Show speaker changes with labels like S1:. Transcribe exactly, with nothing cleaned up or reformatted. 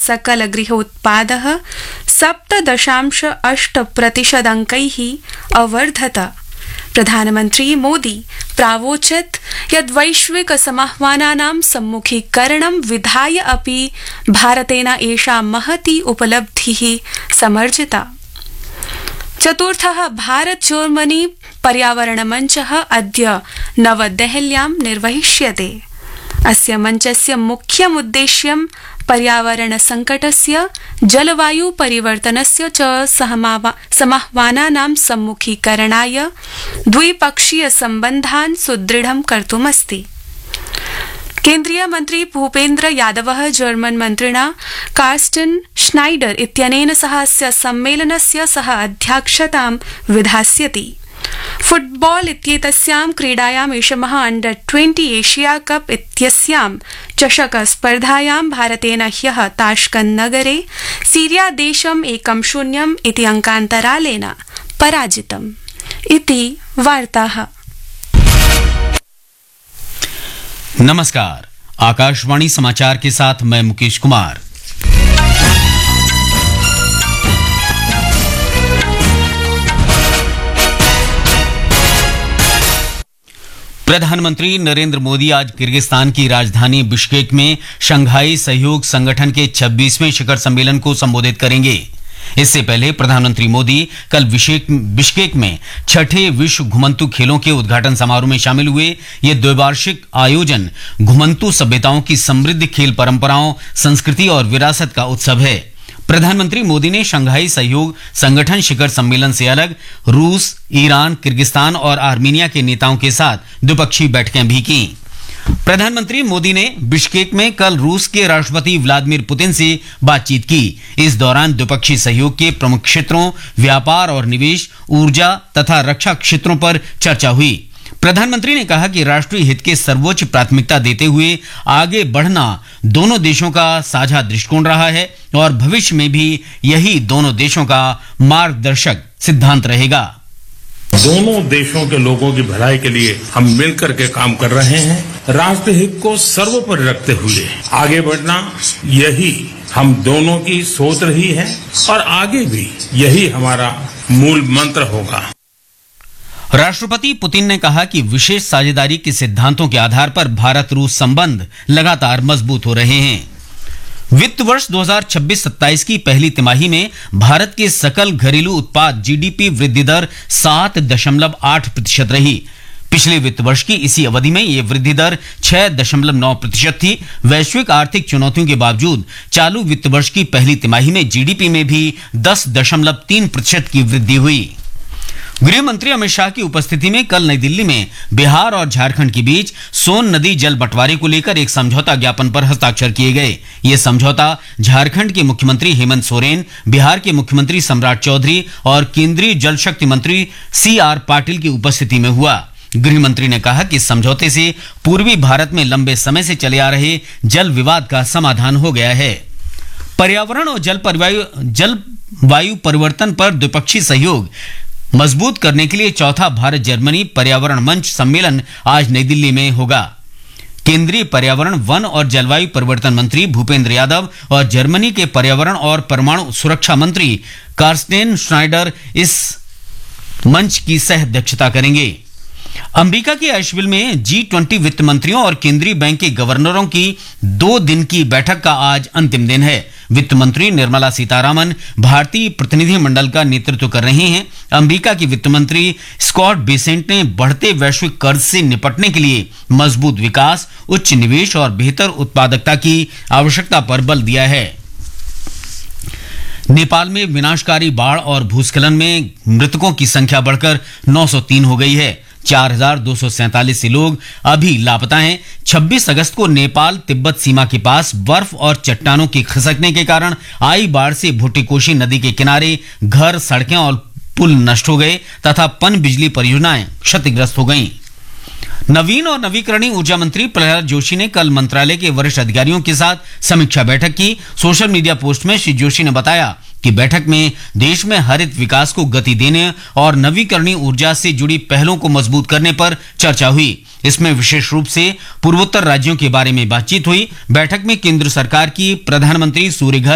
S1: सकल गृहोत्पादः सप्त दशांश अष्ट प्रतिशदङ्कैः अवर्धत। प्रधानमन्त्री मोदी प्रावोचत् यद् वैश्विक समाह्वानानां सम्मुखीकरणं विधाय अपि भारतेन एषा महती उपलब्धिः समर्जिता। चतुर्थः भारत जर्मनी पर्यावरण मञ्चः अद्य नवदेहल्यां निर्वहिष्यते। अस्य मञ्चस्य मुख्यम् उद्देश्यं पर्यावरण संकटस्य, जलवायु परिवर्तनस्य च समाह्वानानां सम्मुखीकरणाय द्विपक्षीय सम्बन्धान् सुदृढं कर्तुमस्ति। केन्द्रीय मन्त्री भूपेन्द्र यादवः जर्मन मन्त्रिणा कार्स्टन् श्नाइडर इत्यनेन सह अस्य सम्मेलनस्य सह अध्यक्षतां विधास्यति। फुटबॉल इत्येतस्यां क्रीडायाम् एषमः अंडर ट्वेंटी एशिया कप इत्यस्यां चषक स्पर्धायां भारतेन ह्यः ताश्कन्त् नगरे सीरिया देशम् एकं शून्यम् इति अंकान्तरालेन पराजितम्। इति वार्ताः।
S2: नमस्कार, आकाशवाणी समाचार के साथ मैं मुकेश कुमार। प्रधानमंत्री नरेंद्र मोदी आज किर्गिस्तान की राजधानी बिश्केक में शंघाई सहयोग संगठन के छब्बीसवें शिखर सम्मेलन को संबोधित करेंगे। इससे पहले प्रधानमंत्री मोदी कल बिश्केक में छठे विश्व घुमंतु खेलों के उद्घाटन समारोह में शामिल हुए। ये द्विवार्षिक आयोजन घुमंतु सभ्यताओं की समृद्ध खेल परंपराओं, संस्कृति और विरासत का उत्सव है। प्रधानमंत्री मोदी ने शंघाई सहयोग संगठन शिखर सम्मेलन से अलग रूस, ईरान, किर्गिस्तान और आर्मीनिया के नेताओं के साथ द्विपक्षीय बैठकें भी की। प्रधानमंत्री मोदी ने बिश्केक में कल रूस के राष्ट्रपति व्लादिमीर पुतिन से बातचीत की। इस दौरान द्विपक्षीय सहयोग के प्रमुख क्षेत्रों, व्यापार और निवेश, ऊर्जा तथा रक्षा क्षेत्रों पर चर्चा हुई। प्रधानमंत्री ने कहा कि राष्ट्रीय हित के सर्वोच्च प्राथमिकता देते हुए आगे बढ़ना दोनों देशों का साझा दृष्टिकोण रहा है और भविष्य में भी यही दोनों देशों का मार्गदर्शक सिद्धांत रहेगा।
S3: दोनों देशों के लोगों की भलाई के लिए हम मिलकर के काम कर रहे हैं। राष्ट्र हित को सर्वोपरि रखते हुए आगे बढ़ना, यही हम दोनों की सोच रही है और आगे भी यही हमारा मूल मंत्र होगा।
S2: राष्ट्रपति पुतिन ने कहा कि विशेष साझेदारी के सिद्धांतों के आधार पर भारत रूस संबंध लगातार मजबूत हो रहे हैं। वित्त वर्ष दो हज़ार छब्बीस सत्ताईस की पहली तिमाही में भारत के सकल घरेलू उत्पाद जीडीपी वृद्धि दर सात दशमलव आठ प्रतिशत रही। पिछले वित्त वर्ष की इसी अवधि में यह वृद्धि दर छह दशमलव नौ प्रतिशत थी। वैश्विक आर्थिक चुनौतियों के बावजूद चालू वित्त वर्ष की पहली तिमाही में जीडीपी में भी दस दशमलव तीन प्रतिशत की वृद्धि हुई। गृह मंत्री अमित शाह की उपस्थिति में कल नई दिल्ली में बिहार और झारखंड के बीच सोन नदी जल बंटवारे को लेकर एक समझौता ज्ञापन पर हस्ताक्षर किए गए। ये समझौता झारखंड के मुख्यमंत्री हेमंत सोरेन, बिहार के मुख्यमंत्री सम्राट चौधरी और केंद्रीय जल शक्ति मंत्री सी आर पाटिल की उपस्थिति में हुआ। गृह मंत्री ने कहा कि इस समझौते से पूर्वी भारत में लंबे समय से चले आ रहे जल विवाद का समाधान हो गया है। पर्यावरण और जल जलवायु परिवर्तन पर द्विपक्षीय सहयोग मजबूत करने के लिए चौथा भारत जर्मनी पर्यावरण मंच सम्मेलन आज नई दिल्ली में होगा। केंद्रीय पर्यावरण, वन और जलवायु परिवर्तन मंत्री भूपेंद्र यादव और जर्मनी के पर्यावरण और परमाणु सुरक्षा मंत्री कार्स्टेन श्नाइडर इस मंच की सह अध्यक्षता करेंगे। अमेरिका के एशविल में जी ट्वेंटी वित्त मंत्रियों और केंद्रीय बैंक के गवर्नरों की दो दिन की बैठक का आज अंतिम दिन है। वित्त मंत्री निर्मला सीतारामन भारतीय प्रतिनिधिमंडल का नेतृत्व कर रहे हैं। अमेरिका की वित्त मंत्री स्कॉट बेसेंट ने बढ़ते वैश्विक कर्ज से निपटने के लिए मजबूत विकास, उच्च निवेश और बेहतर उत्पादकता की आवश्यकता पर बल दिया है। नेपाल में विनाशकारी बाढ़ और भूस्खलन में मृतकों की संख्या बढ़कर नौ सौ तीन हो गई है। चार हजार दो सौ सैंतालीस लोग अभी लापता हैं। छब्बीस अगस्त को नेपाल तिब्बत सीमा के पास बर्फ और चट्टानों के खिसकने के कारण आई बाढ़ से भुट्टीकोशी नदी के किनारे घर, सड़कें और पुल नष्ट हो गए तथा पन बिजली परियोजनाएं क्षतिग्रस्त हो गईं। नवीन और नवीकरणीय ऊर्जा मंत्री प्रहलाद जोशी ने कल मंत्रालय के वरिष्ठ अधिकारियों के साथ समीक्षा बैठक की। सोशल मीडिया पोस्ट में श्री जोशी ने बताया कि बैठक में देश में हरित विकास को गति देने और नवीकरणीय ऊर्जा से जुड़ी पहलों को मजबूत करने पर चर्चा हुई। इसमें विशेष रूप से पूर्वोत्तर राज्यों के बारे में बातचीत हुई। बैठक में केंद्र सरकार की प्रधानमंत्री सूर्य घर